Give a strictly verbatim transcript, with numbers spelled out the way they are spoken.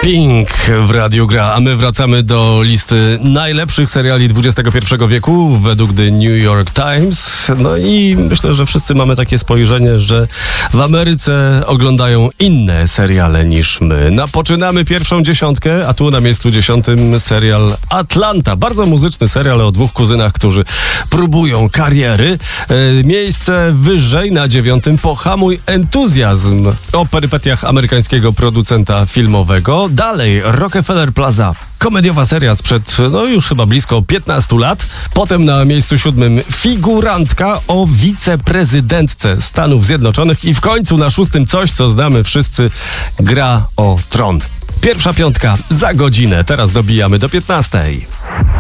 Pink w Radiu Gra, a my wracamy do listy najlepszych seriali dwudziestego pierwszego wieku według The New York Times. No i myślę, że wszyscy mamy takie spojrzenie, że w Ameryce oglądają inne seriale niż my. Napoczynamy pierwszą dziesiątkę, a tu na miejscu dziesiątym serial Atlanta. Bardzo muzyczny serial o dwóch kuzynach, którzy próbują kariery. E, miejsce wyżej na dziewiątym Pohamuj entuzjazm o perypetiach amerykańskiego producenta filmowego. Dalej Rockefeller Plaza. Komediowa seria sprzed, no już chyba blisko piętnastu lat. Potem na miejscu siódmym Figurantka o wiceprezydentce Stanów Zjednoczonych. I w końcu na szóstym coś, co znamy wszyscy, Gra o Tron. Pierwsza piątka za godzinę. Teraz dobijamy do piętnastej.